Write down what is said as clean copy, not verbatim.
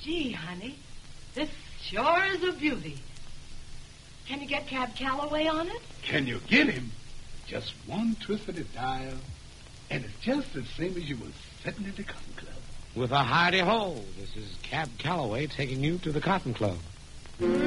Gee, honey, this sure is a beauty. Can you get Cab Calloway on it? Can you get him? Just one twist of the dial, and it's just the same as you was sitting at the Cotton Club. With a hearty ho, this is Cab Calloway taking you to the Cotton Club.